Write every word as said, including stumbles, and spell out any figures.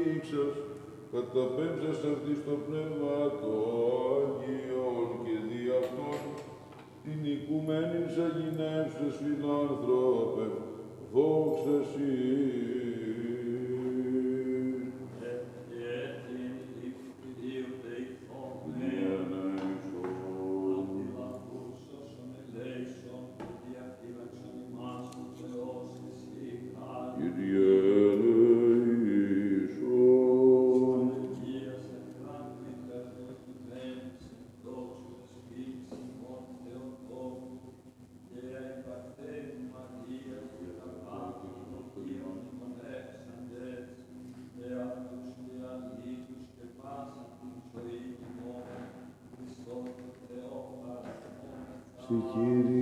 δείξας, καταπέμψας αυτής το πνεύμα το Άγιον και δι' αυτόν την οικουμένην σαγηνεύσες φιλάνθρωπε, δόξα σοι. Συγχύριε